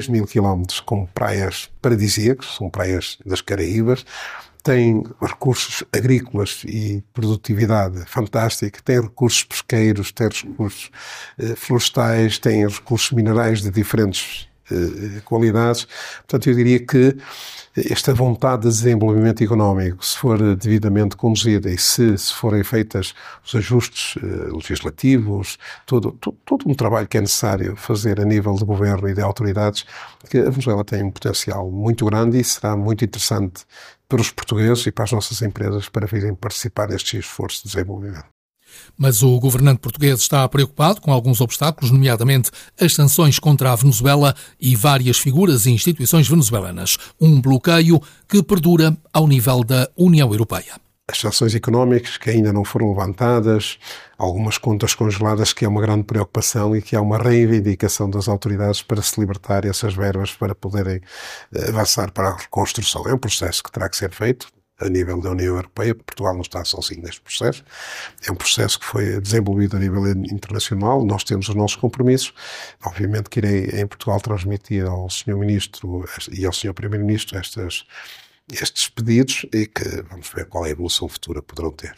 1000 quilómetros com praias paradisíacas, são praias das Caraíbas, tem recursos agrícolas e produtividade fantástica, tem recursos pesqueiros, tem recursos florestais, tem recursos minerais de diferentes qualidades. Portanto, eu diria que esta vontade de desenvolvimento económico, se for devidamente conduzida e se forem feitas os ajustes legislativos, todo um trabalho que é necessário fazer a nível de governo e de autoridades, que a Venezuela tem um potencial muito grande e será muito interessante para os portugueses e para as nossas empresas para virem participar nestes esforços de desenvolvimento. Mas o governante português está preocupado com alguns obstáculos, nomeadamente as sanções contra a Venezuela e várias figuras e instituições venezuelanas. Um bloqueio que perdura ao nível da União Europeia. As sanções económicas que ainda não foram levantadas, algumas contas congeladas, que é uma grande preocupação e que há uma reivindicação das autoridades para se libertar essas verbas para poderem avançar para a reconstrução. É um processo que terá que ser feito a nível da União Europeia. Portugal não está sozinho neste processo. É um processo que foi desenvolvido a nível internacional. Nós temos os nossos compromissos. Obviamente que irei em Portugal transmitir ao Sr. Ministro e ao Sr. Primeiro-Ministro estes pedidos e que vamos ver qual é a evolução futura poderão ter.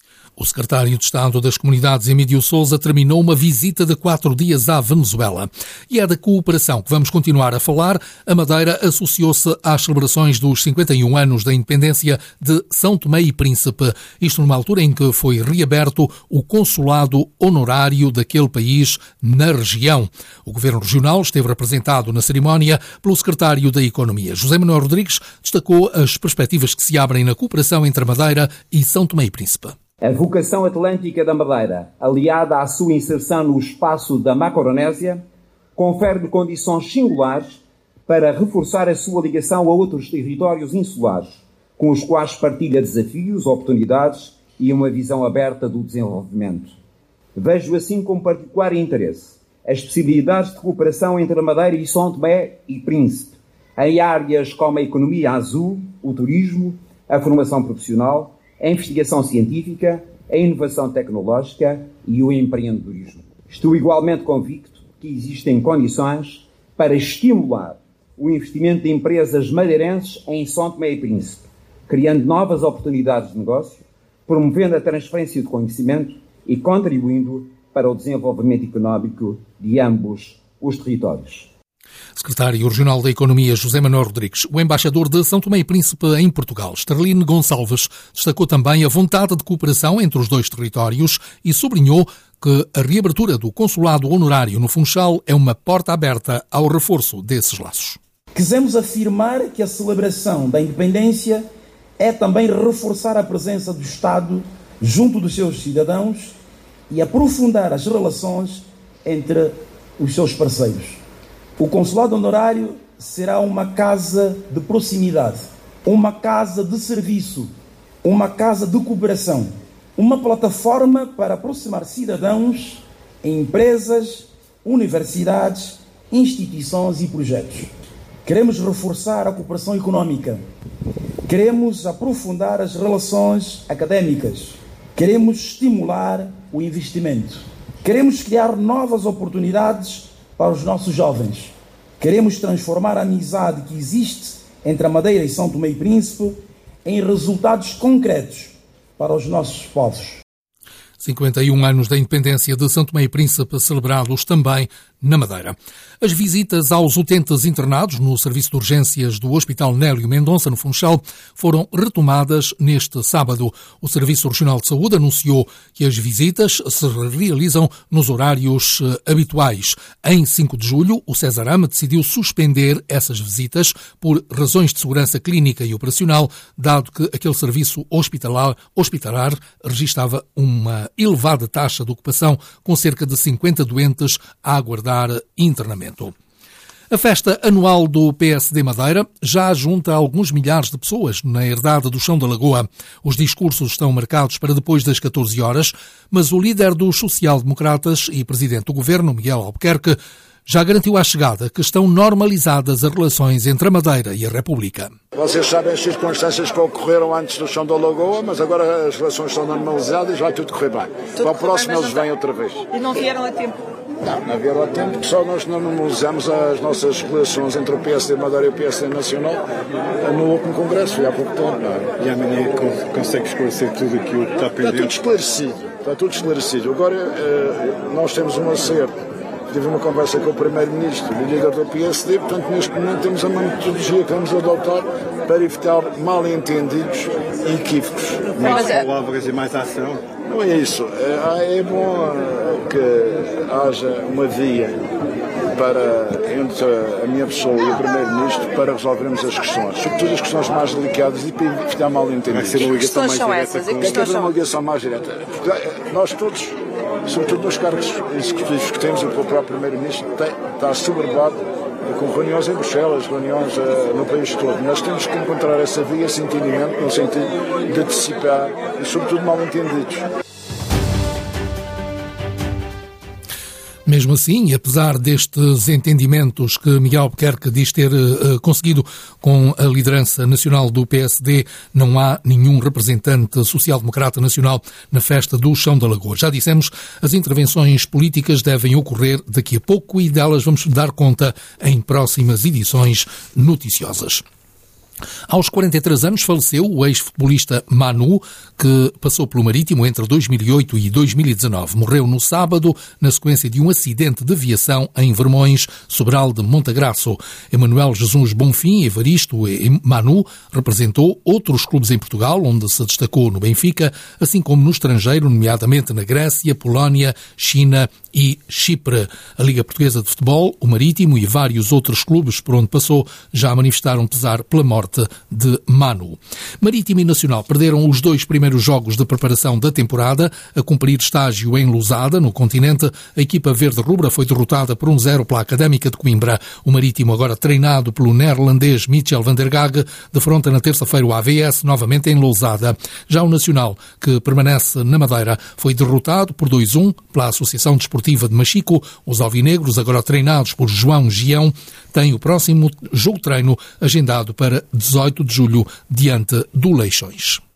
O secretário de Estado das Comunidades, Emílio Sousa, terminou uma visita de 4 dias à Venezuela. E é da cooperação que vamos continuar a falar. A Madeira associou-se às celebrações dos 51 anos da independência de São Tomé e Príncipe. Isto numa altura em que foi reaberto o consulado honorário daquele país na região. O Governo Regional esteve representado na cerimónia pelo secretário da Economia. José Manuel Rodrigues destacou as perspectivas que se abrem na cooperação entre a Madeira e São Tomé e Príncipe. A vocação atlântica da Madeira, aliada à sua inserção no espaço da Macronésia, confere-lhe condições singulares para reforçar a sua ligação a outros territórios insulares, com os quais partilha desafios, oportunidades e uma visão aberta do desenvolvimento. Vejo assim com particular interesse as possibilidades de cooperação entre a Madeira e São Tomé e Príncipe, em áreas como a economia azul, o turismo, a formação profissional, a investigação científica, a inovação tecnológica e o empreendedorismo. Estou igualmente convicto que existem condições para estimular o investimento de empresas madeirenses em São Tomé e Príncipe, criando novas oportunidades de negócio, promovendo a transferência de conhecimento e contribuindo para o desenvolvimento económico de ambos os territórios. Secretário Regional da Economia, José Manuel Rodrigues. O embaixador de São Tomé e Príncipe em Portugal, Sterline Gonçalves, destacou também a vontade de cooperação entre os dois territórios e sublinhou que a reabertura do consulado honorário no Funchal é uma porta aberta ao reforço desses laços. Quisemos afirmar que a celebração da independência é também reforçar a presença do Estado junto dos seus cidadãos e aprofundar as relações entre os seus parceiros. O consulado honorário será uma casa de proximidade, uma casa de serviço, uma casa de cooperação, uma plataforma para aproximar cidadãos, empresas, universidades, instituições e projetos. Queremos reforçar a cooperação económica, queremos aprofundar as relações académicas, queremos estimular o investimento, queremos criar novas oportunidades para os nossos jovens. Queremos transformar a amizade que existe entre a Madeira e São Tomé e Príncipe em resultados concretos para os nossos povos. 51 anos da independência de São Tomé e Príncipe celebrados também na Madeira. As visitas aos utentes internados no serviço de urgências do Hospital Nélio Mendonça, no Funchal, foram retomadas neste sábado. O Serviço Regional de Saúde anunciou que as visitas se realizam nos horários habituais. Em 5 de julho, o Cesarame decidiu suspender essas visitas por razões de segurança clínica e operacional, dado que aquele serviço hospitalar registava uma elevada taxa de ocupação, com cerca de 50 doentes a aguardar internamento. A festa anual do PSD Madeira já junta alguns milhares de pessoas na herdade do Chão da Lagoa. Os discursos estão marcados para depois das 14 horas, mas o líder dos social-democratas e presidente do governo, Miguel Albuquerque, já garantiu à chegada que estão normalizadas as relações entre a Madeira e a República. Vocês sabem as circunstâncias que ocorreram antes do Chão da Lagoa, mas agora as relações estão normalizadas e vai tudo correr bem. Para o próximo eles vêm outra vez. E não vieram a tempo? Não havia lá tempo, só nós não analisamos as nossas relações entre o PSD Madeira e o PSD Nacional no último Congresso, foi há pouco tempo. E amanhã consegue esclarecer tudo aquilo que está pendente? Está tudo esclarecido. Agora, nós temos um acerto. Tive uma conversa com o Primeiro-Ministro e o líder do PSD, portanto, neste momento temos a metodologia que vamos adotar para evitar mal-entendidos e equívocos. Mais palavras e mais ação? Não é isso. É bom que haja uma via entre a minha pessoa e o Primeiro-Ministro para resolvermos as questões, sobretudo as questões mais delicadas e para evitar mal-entendidos. Vai ser uma ligação mais direta. Tem que haver uma ligação mais direta. Porque nós todos, sobretudo nos cargos executivos que temos, o próprio Primeiro-Ministro está soberbado com reuniões em Bruxelas, reuniões no país todo. Nós temos que encontrar essa via, esse entendimento, no sentido de dissipar e, sobretudo, mal-entendidos. Mesmo assim, apesar destes entendimentos que Miguel Albuquerque diz ter conseguido com a liderança nacional do PSD, não há nenhum representante social-democrata nacional na festa do Chão da Lagoa. Já dissemos, as intervenções políticas devem ocorrer daqui a pouco e delas vamos dar conta em próximas edições noticiosas. Aos 43 anos faleceu o ex-futebolista Manu, que passou pelo Marítimo entre 2008 e 2019. Morreu no sábado, na sequência de um acidente de aviação em Vermões, Sobral de Montagraço. Emanuel Jesus Bonfim, Evaristo e Manu representou outros clubes em Portugal, onde se destacou no Benfica, assim como no estrangeiro, nomeadamente na Grécia, Polónia, China e Chipre. A Liga Portuguesa de Futebol, o Marítimo e vários outros clubes por onde passou já manifestaram pesar pela morte de Manu. Marítimo e Nacional perderam os 2 primeiros jogos de preparação da temporada. A cumprir estágio em Lousada, no continente, a equipa verde-rubra foi derrotada por 1-0 pela Académica de Coimbra. O Marítimo, agora treinado pelo neerlandês Michel van der Gagh, defronta na terça-feira o AVS, novamente em Lousada. Já o Nacional, que permanece na Madeira, foi derrotado por 2-1 pela Associação Desportiva de Machico. Os alvinegros, agora treinados por João Gião, têm o próximo jogo-treino agendado para 18 de julho, diante do Leixões.